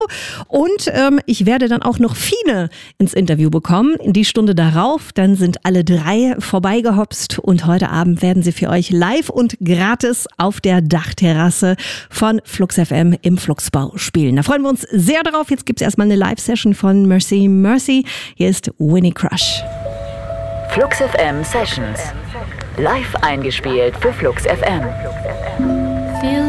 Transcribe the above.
Und ich werde dann auch noch Fine ins Interview bekommen. In die Stunde darauf, dann sind alle drei vorbeigehopst und heute Abend werden sie für euch live und gratis auf der Dachterrasse von Flux FM im Fluxbau spielen. Da freuen wir uns sehr drauf. Jetzt gibt es erstmal eine Live-Session von Mercy Mercy. Hier ist Winnie Crush. Flux FM Sessions. Live eingespielt für Flux FM.